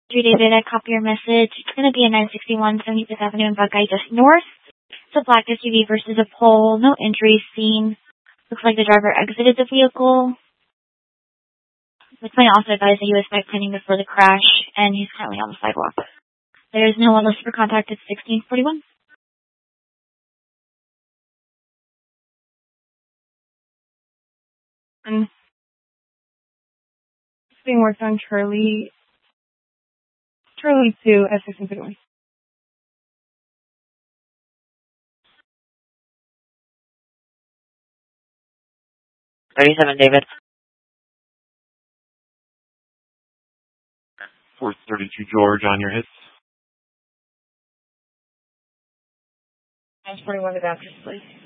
Dear David, I copy your message. It's going to be a 961 75th Avenue in Buckeye, just north. It's a black SUV versus a pole. No injuries seen. Looks like the driver exited the vehicle. The client also advised that he was bike planning before the crash, and he's currently on the sidewalk. There is no one listed for contact at 1641. It's being worked on Charlie 2 at 1641. 37, David. 432 George on your hits. 941 to Baptist, please.